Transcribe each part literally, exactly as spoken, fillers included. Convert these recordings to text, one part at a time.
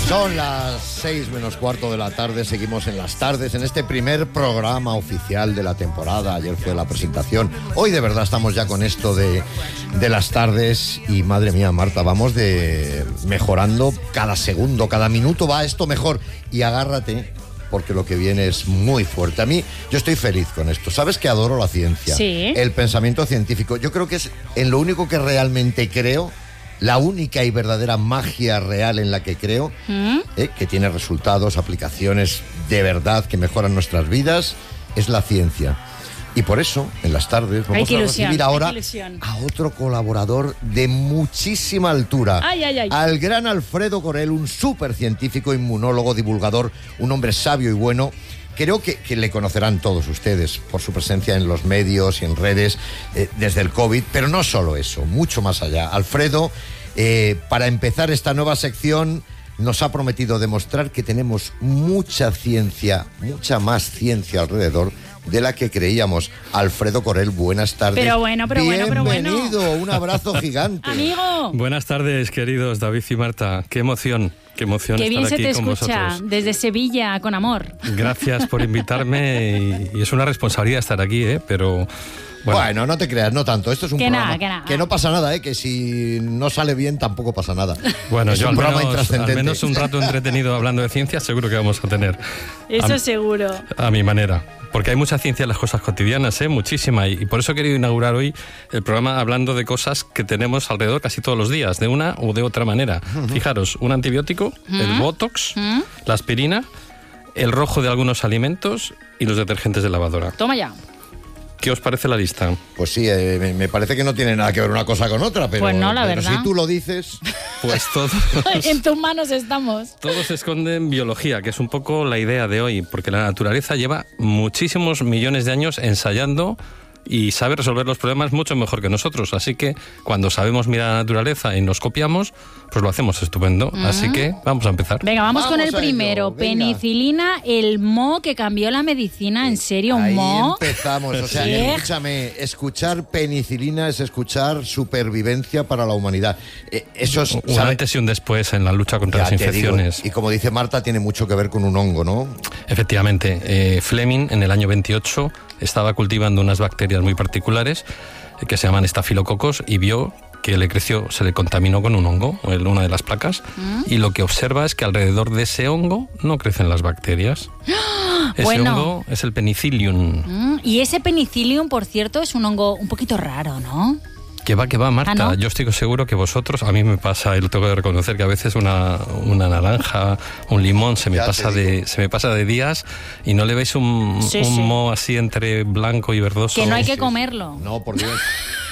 Son las seis menos cuarto de la tarde, seguimos en las tardes, en este primer programa oficial de la temporada. Ayer fue la presentación, hoy de verdad estamos ya con esto de, de las tardes y madre mía, Marta, vamos de mejorando cada segundo, cada minuto va esto mejor y agárrate porque lo que viene es muy fuerte. A mí, yo estoy feliz con esto. ¿Sabes que adoro la ciencia? Sí. El pensamiento científico. Yo creo que es en lo único que realmente creo, la única y verdadera magia real en la que creo, ¿Mm? eh, que tiene resultados, aplicaciones de verdad que mejoran nuestras vidas, es la ciencia. Y por eso, en las tardes, vamos a recibir ahora a otro colaborador de muchísima altura. Ay, ay, ay. Al gran Alfredo Corel, un supercientífico, inmunólogo, divulgador, un hombre sabio y bueno. Creo que, que le conocerán todos ustedes por su presencia en los medios y en redes eh, desde el COVID, pero no solo eso, mucho más allá. Alfredo, eh, para empezar esta nueva sección, nos ha prometido demostrar que tenemos mucha ciencia, mucha más ciencia alrededor de la que creíamos. Alfredo Corel, buenas tardes. Pero bueno, pero bueno, pero bueno. Bienvenido, un abrazo gigante. Amigo. Buenas tardes, queridos David y Marta. Qué emoción, qué emoción qué estar bien aquí se te con escucha vosotros. desde Sevilla, con amor. Gracias por invitarme y, y es una responsabilidad estar aquí, ¿eh? Pero... Bueno. bueno, no te creas, no tanto. Esto es un que programa nada, que, nada. que no pasa nada, ¿eh? Que si no sale bien tampoco pasa nada. Bueno, es yo un al programa menos, intrascendente. al menos un rato entretenido hablando de ciencia seguro que vamos a tener. Eso a, seguro. A mi manera. Porque hay mucha ciencia en las cosas cotidianas, ¿eh? Muchísima. Y, y por eso he querido inaugurar hoy el programa hablando de cosas que tenemos alrededor casi todos los días, de una u de otra manera. Uh-huh. Fijaros, un antibiótico, uh-huh. el Botox, uh-huh. la aspirina, el rojo de algunos alimentos y los detergentes de lavadora. Toma ya. ¿Qué os parece la lista? Pues sí, eh, me parece que no tiene nada que ver una cosa con otra, pero, pues no, la pero verdad. si tú lo dices... Pues todos... en tus manos estamos. Todo se esconde en biología, que es un poco la idea de hoy, porque la naturaleza lleva muchísimos millones de años ensayando y sabe resolver los problemas mucho mejor que nosotros. Así que cuando sabemos mirar a la naturaleza y nos copiamos, pues lo hacemos estupendo. Uh-huh. Así que vamos a empezar. Venga, vamos, vamos con el a primero. Ello. Penicilina, el moho que cambió la medicina. ¿En serio, un Ahí moho? empezamos. O sea, ¿Sí? escúchame, escuchar penicilina es escuchar supervivencia para la humanidad. Eh, eso es, un ¿sabe? antes y un después en la lucha contra ya las infecciones. Digo, y como dice Marta, tiene mucho que ver con un hongo, ¿no? Efectivamente. Eh, Fleming, en el año veintiocho, estaba cultivando unas bacterias muy particulares eh, que se llaman estafilococos y vio que le creció, se le contaminó con un hongo, una de las placas, ¿Mm? y lo que observa es que alrededor de ese hongo no crecen las bacterias. ¡Ah! Ese bueno. hongo es el penicillium. ¿Mm? Y ese penicillium, por cierto, es un hongo un poquito raro, ¿no? Que va, que va, Marta. ¿Ah, no? Yo estoy seguro que vosotros, a mí me pasa, y lo tengo que reconocer, que a veces una, una naranja, un limón, se me, pasa de, se me pasa de días y no le veis un, sí, un sí. moho así entre blanco y verdoso. Que no hay que sí, comerlo. Sí. No, por Dios.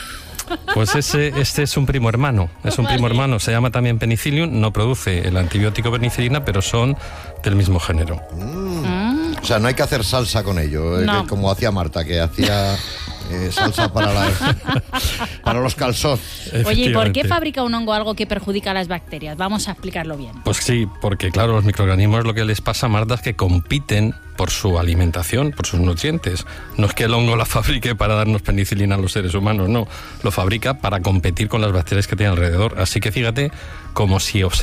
Pues ese, este es un primo hermano, es un vale. primo hermano, se llama también penicillium, no produce el antibiótico penicilina, pero son del mismo género. Mm. Mm. O sea, no hay que hacer salsa con ello, no. que, como hacía Marta, que hacía eh, salsa para, la, para los calzots. Oye, ¿y por qué fabrica un hongo algo que perjudica a las bacterias? Vamos a explicarlo bien. Pues sí, porque claro, los microorganismos lo que les pasa, Marta, es que compiten por su alimentación, por sus nutrientes. No es que el hongo la fabrique para darnos penicilina a los seres humanos, no. Lo fabrica para competir con las bacterias que tiene alrededor. Así que fíjate, como si observamos